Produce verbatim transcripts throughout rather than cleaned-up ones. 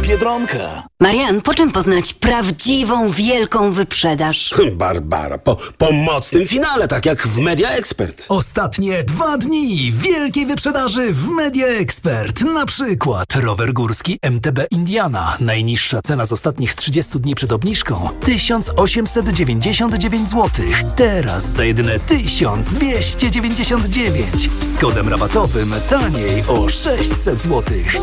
Biedronka. Marian, po czym poznać prawdziwą, wielką wyprzedaż? Barbara, po, po mocnym finale, tak jak w Media Expert. Ostatnie dwa dni wielkiej wyprzedaży w Media Expert. Na przykład rower górski M T B Indiana. Najniższa cena z ostatnich trzydziestu dni przed obniżką tysiąc osiemset dziewięćdziesiąt dziewięć złotych. Teraz za jedyne tysiąc dwieście dziewięćdziesiąt dziewięć. Z kodem rabatowym taniej o sześćset złotych.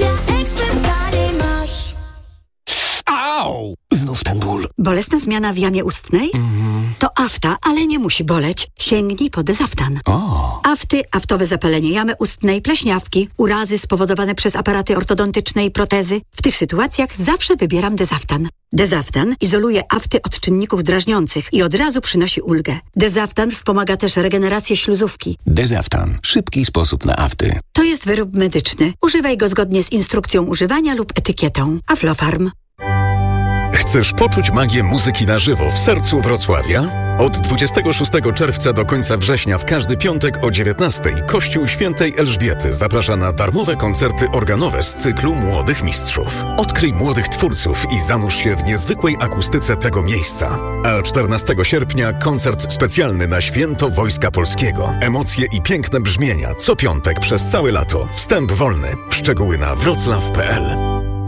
Au! Znów ten ból. Bolesna zmiana w jamie ustnej? Mhm. To afta, ale nie musi boleć. Sięgnij po Dezaftan. O. Afty, aftowe zapalenie jamy ustnej, pleśniawki, urazy spowodowane przez aparaty ortodontyczne i protezy. W tych sytuacjach zawsze wybieram Dezaftan. Dezaftan izoluje afty od czynników drażniących i od razu przynosi ulgę. Dezaftan wspomaga też regenerację śluzówki. Dezaftan. Szybki sposób na afty. To jest wyrób medyczny. Używaj go zgodnie z instrukcją używania lub etykietą. Aflofarm. Chcesz poczuć magię muzyki na żywo w sercu Wrocławia? Od dwudziestego szóstego czerwca do końca września w każdy piątek o dziewiętnastej Kościół Świętej Elżbiety zaprasza na darmowe koncerty organowe z cyklu Młodych Mistrzów. Odkryj młodych twórców i zanurz się w niezwykłej akustyce tego miejsca. A czternastego sierpnia koncert specjalny na Święto Wojska Polskiego. Emocje i piękne brzmienia co piątek przez całe lato. Wstęp wolny. Szczegóły na wroclaw kropka p l.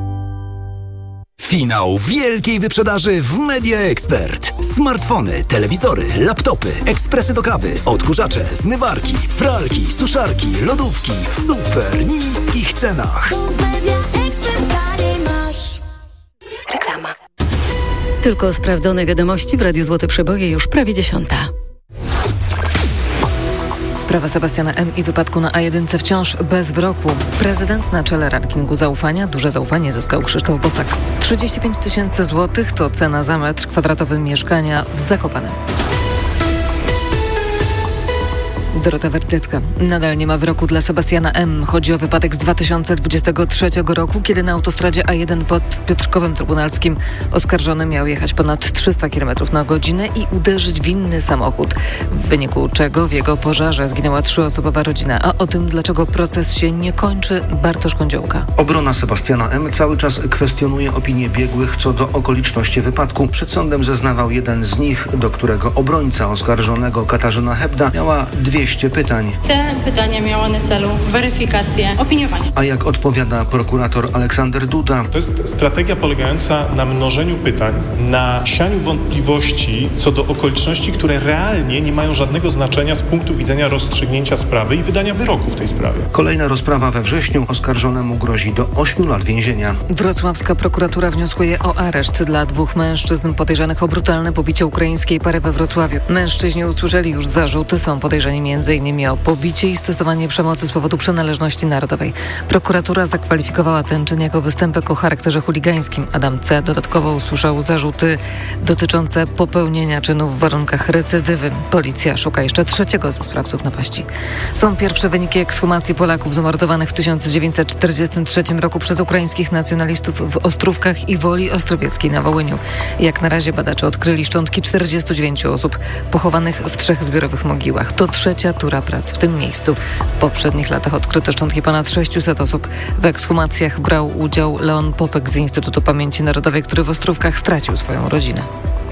Finał wielkiej wyprzedaży w Media Expert. Smartfony, telewizory, laptopy, ekspresy do kawy, odkurzacze, zmywarki, pralki, suszarki, lodówki w super niskich cenach. Reklama. Tylko sprawdzone wiadomości w Radiu Złote Przeboje już prawie dziesiąta. Sprawa Sebastiana M. i wypadku na A jeden wciąż bez wyroku. Prezydent na czele rankingu zaufania. Duże zaufanie zyskał Krzysztof Bosak. trzydzieści pięć tysięcy złotych to cena za metr kwadratowy mieszkania w Zakopanem. Dorota Werdycka. Nadal nie ma wyroku dla Sebastiana M. Chodzi o wypadek z dwa tysiące dwudziestego trzeciego roku, kiedy na autostradzie A jeden pod Piotrkowem Trybunalskim oskarżony miał jechać ponad trzysta kilometrów na godzinę i uderzyć w inny samochód, w wyniku czego w jego pożarze zginęła trzyosobowa rodzina. A o tym, dlaczego proces się nie kończy, Bartosz Kądziołka. Obrona Sebastiana M. cały czas kwestionuje opinię biegłych co do okoliczności wypadku. Przed sądem zeznawał jeden z nich, do którego obrońca oskarżonego Katarzyna Hebda miała dwieście pytań. Te pytania miały na celu weryfikację, opiniowanie. A jak odpowiada prokurator Aleksander Duda? To jest strategia polegająca na mnożeniu pytań, na sianiu wątpliwości co do okoliczności, które realnie nie mają żadnego znaczenia z punktu widzenia rozstrzygnięcia sprawy i wydania wyroku w tej sprawie. Kolejna rozprawa we wrześniu. Oskarżonemu grozi do ośmiu lat więzienia. Wrocławska prokuratura wnioskuje o areszt dla dwóch mężczyzn podejrzanych o brutalne pobicie ukraińskiej pary we Wrocławiu. Mężczyźni usłyszeli już zarzuty, są podejrzani między innymi o pobicie i stosowanie przemocy z powodu przynależności narodowej. Prokuratura zakwalifikowała ten czyn jako występek o charakterze chuligańskim. Adam C. dodatkowo usłyszał zarzuty dotyczące popełnienia czynów w warunkach recydywy. Policja szuka jeszcze trzeciego ze sprawców napaści. Są pierwsze wyniki ekshumacji Polaków zamordowanych w tysiąc dziewięćset czterdziestym trzecim roku przez ukraińskich nacjonalistów w Ostrówkach i Woli Ostrowieckiej na Wołyniu. Jak na razie badacze odkryli szczątki czterdziestu dziewięciu osób pochowanych w trzech zbiorowych mogiłach. To trzecia tura prac w tym miejscu. W poprzednich latach odkryto szczątki ponad sześciuset osób. W ekshumacjach brał udział Leon Popek z Instytutu Pamięci Narodowej, który w Ostrówkach stracił swoją rodzinę.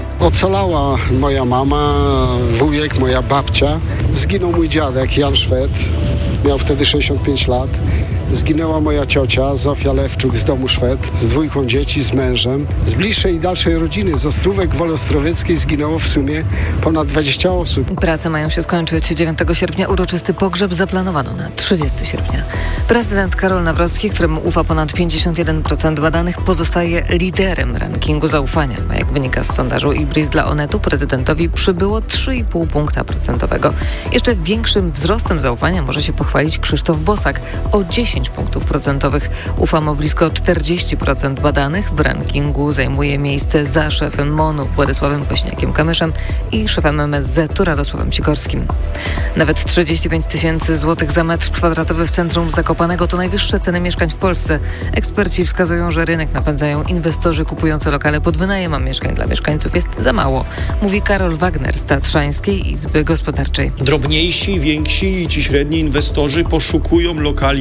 Ocalała moja mama, wujek, moja babcia. Zginął mój dziadek Jan Szwed, miał wtedy sześćdziesiąt pięć lat. Zginęła moja ciocia Zofia Lewczuk z domu Szwed, z dwójką dzieci, z mężem. Z bliższej i dalszej rodziny, z Ostrówek Woli Ostrowieckiej zginęło w sumie ponad dwadzieścia osób. Prace mają się skończyć dziewiątego sierpnia. Uroczysty pogrzeb zaplanowano na trzydziestego sierpnia. Prezydent Karol Nawrocki, któremu ufa ponad pięćdziesiąt jeden procent badanych, pozostaje liderem rankingu zaufania. A jak wynika z sondażu Ibris dla Onetu, prezydentowi przybyło trzy i pół punkta procentowego. Jeszcze większym wzrostem zaufania może się pochwalić Krzysztof Bosak o dziesięć punktów procentowych. Ufam o blisko czterdzieści procent badanych. W rankingu zajmuje miejsce za szefem M O N-u Władysławem Kośniakiem-Kamyszem i szefem M S Z-u Radosławem Sikorskim. Nawet trzydzieści pięć tysięcy złotych za metr kwadratowy w centrum Zakopanego to najwyższe ceny mieszkań w Polsce. Eksperci wskazują, że rynek napędzają inwestorzy kupujący lokale pod wynajem, a mieszkań dla mieszkańców jest za mało. Mówi Karol Wagner z Tatrzańskiej Izby Gospodarczej. Drobniejsi, więksi i ci średni inwestorzy poszukują lokali na Podhalu,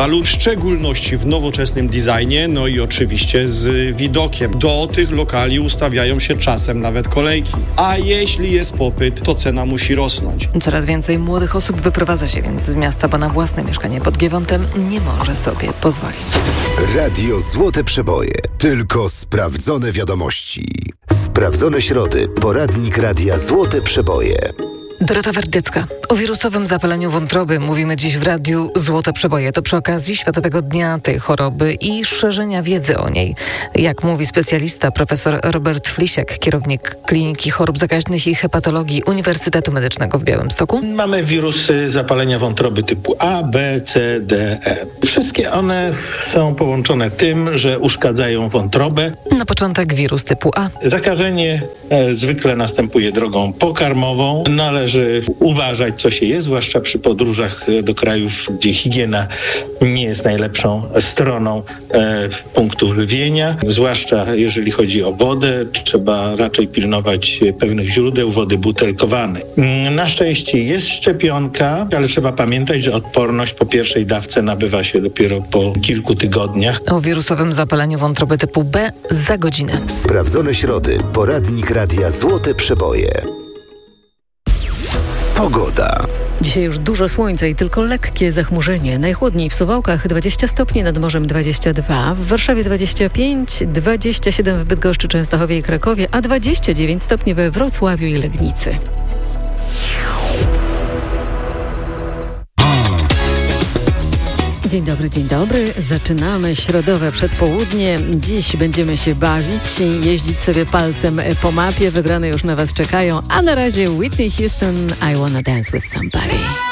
festiwalu, w szczególności w nowoczesnym designie, no i oczywiście z widokiem. Do tych lokali ustawiają się czasem nawet kolejki. A jeśli jest popyt, to cena musi rosnąć. Coraz więcej młodych osób wyprowadza się więc z miasta, bo na własne mieszkanie pod Giewontem nie może sobie pozwolić. Radio Złote Przeboje. Tylko sprawdzone wiadomości. Sprawdzone środy. Poradnik Radia Złote Przeboje. Dorota Werdycka. O wirusowym zapaleniu wątroby mówimy dziś w Radiu Złote Przeboje. To przy okazji Światowego Dnia tej choroby i szerzenia wiedzy o niej. Jak mówi specjalista profesor Robert Flisiak, kierownik Kliniki Chorób Zakaźnych i Hepatologii Uniwersytetu Medycznego w Białymstoku. Mamy wirusy zapalenia wątroby typu A, B, C, D, E. Wszystkie one są połączone tym, że uszkadzają wątrobę. Na początek wirus typu A. Zakażenie e, zwykle następuje drogą pokarmową. Należy uważać, co się je, zwłaszcza przy podróżach do krajów, gdzie higiena nie jest najlepszą stroną e, punktu żywienia. Zwłaszcza jeżeli chodzi o wodę, trzeba raczej pilnować pewnych źródeł wody butelkowanej. Na szczęście jest szczepionka, ale trzeba pamiętać, że odporność po pierwszej dawce nabywa się dopiero po kilku tygodniach. O wirusowym zapaleniu wątroby typu B za godzinę. Sprawdzone środy. Poradnik Radia Złote Przeboje. Pogoda. Dzisiaj już dużo słońca i tylko lekkie zachmurzenie. Najchłodniej w Suwałkach dwadzieścia stopni, nad morzem dwadzieścia dwa, w Warszawie dwadzieścia pięć, dwadzieścia siedem w Bydgoszczy, Częstochowie i Krakowie, a dwadzieścia dziewięć stopni we Wrocławiu i Legnicy. Dzień dobry, dzień dobry. Zaczynamy środowe przedpołudnie. Dziś będziemy się bawić i jeździć sobie palcem po mapie. Wygrane już na Was czekają. A na razie Whitney Houston, I Wanna Dance With Somebody.